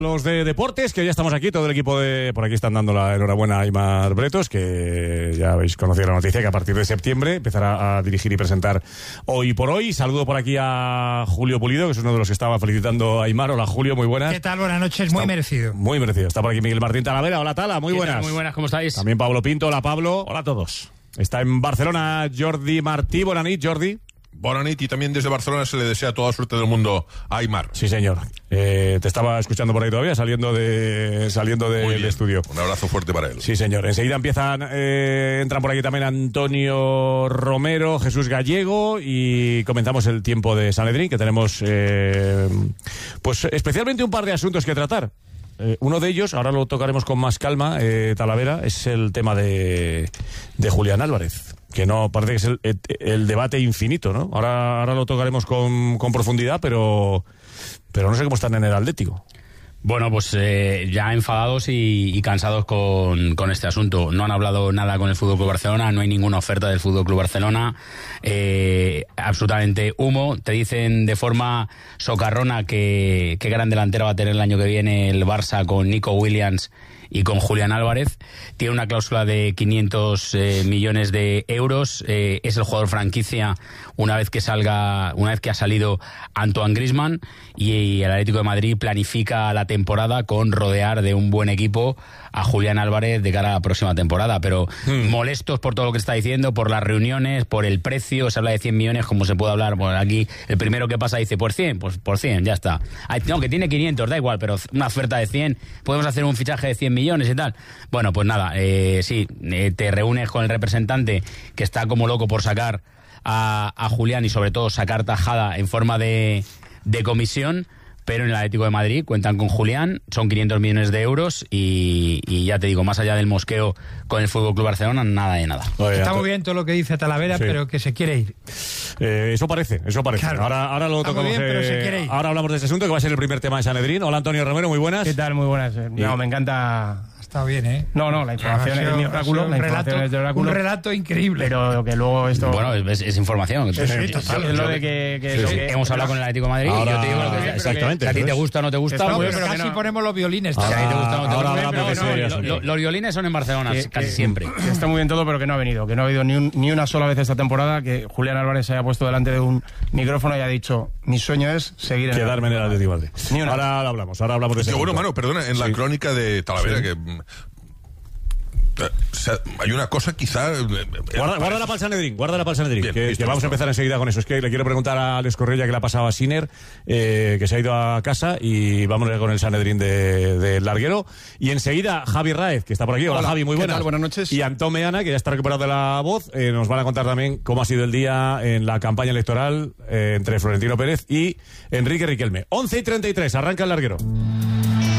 Los de deportes, que ya estamos aquí, todo el equipo de... Por aquí están dando la enhorabuena a Aimar Bretos, que ya habéis conocido la noticia, que a partir de septiembre empezará a dirigir y presentar Hoy por Hoy. Saludo por aquí a Julio Pulido, que es uno de los que estaba felicitando a Aimar. Hola, Julio, muy buenas. ¿Qué tal? Buenas noches, muy merecido. Muy merecido. Está por aquí Miguel Martín Talavera. Hola, Tala, muy buenas. Muy buenas, ¿cómo estáis? También Pablo Pinto. Hola, Pablo. Hola a todos. Está en Barcelona Jordi Martí. Buenas noches, Jordi. Buenas noches, y también desde Barcelona se le desea toda suerte del mundo a Aimar. Sí, señor. Te estaba escuchando por ahí todavía, saliendo del estudio. Un abrazo fuerte para él. Sí, señor. Enseguida entran por aquí también Antonio Romero, Jesús Gallego, y comenzamos el tiempo de Sanedrín, que tenemos pues especialmente un par de asuntos que tratar. Uno de ellos, ahora lo tocaremos con más calma, Talavera, es el tema de Julián Álvarez, que no parece que es el debate infinito, ¿no? Ahora lo tocaremos con profundidad, pero no sé cómo están en el Atlético. Bueno, pues ya enfadados y cansados con este asunto. No han hablado nada con el FC Barcelona, no hay ninguna oferta del FC Barcelona, absolutamente humo. Te dicen de forma socarrona que qué gran delantero va a tener el año que viene el Barça con Nico Williams y con Julián Álvarez. Tiene una cláusula de 500 millones de euros. Es el jugador franquicia una vez que ha salido Antoine Griezmann, y el Atlético de Madrid planifica la temporada con rodear de un buen equipo a Julián Álvarez de cara a la próxima temporada. Pero molestos por todo lo que está diciendo, por las reuniones, por el precio. Se habla de 100 millones, como se puede hablar. Bueno, aquí el primero que pasa dice, por 100, pues por 100, ya está. No, que tiene 500, da igual, pero una oferta de 100, podemos hacer un fichaje de 100 millones y tal. Bueno, pues nada, te reúnes con el representante, que está como loco por sacar a Julián, y sobre todo sacar tajada en forma de comisión. Pero en el Atlético de Madrid cuentan con Julián, son 500 millones de euros, y ya te digo, más allá del mosqueo con el FC Barcelona, nada de nada. Está muy bien todo lo que dice Talavera, sí, pero que se quiere ir. Eso parece. Claro. Ahora lo tocamos. Bien, pero se quiere ir. Ahora hablamos de ese asunto, que va a ser el primer tema de Sanedrín. Hola, Antonio Romero, muy buenas. ¿Qué tal? Muy buenas. No, me encanta. Está bien, ¿eh? No, la información es mi oráculo. Un relato increíble. Pero que luego esto... Bueno, es información. Sí, total. Es lo de que hemos hablado con el Atlético de Madrid, ahora, y yo te digo lo que exactamente. a ti te gusta o no te gusta. No, pero casi ponemos los violines. Si a ti te gusta o no te Ahora gusta. hablamos de ese asunto. Los violines son en Barcelona, casi siempre. Está muy bien todo, pero que no ha venido. Que no ha habido ni una sola vez esta temporada que Julián Álvarez se haya puesto delante de un micrófono y haya dicho, mi sueño es seguir en quedarme en el Atlético de Madrid. Ahora hablamos de ese asunto. Bueno, Manu, perdona, en la crónica de Talavera, que... hay una cosa quizá... Guárdala para el Sanedrín, que vamos a empezar enseguida con eso. Es que le quiero preguntar a Alex Correia qué le ha pasado a Sinner, que se ha ido a casa, y vamos con el Sanedrín de Larguero. Y enseguida Javi Raez, que está por aquí. Hola Javi, muy buenas. ¿Qué tal? Buenas noches. Y Antón Meana, que ya está recuperado de la voz, nos van a contar también cómo ha sido el día en la campaña electoral entre Florentino Pérez y Enrique Riquelme. 11:33, arranca el Larguero.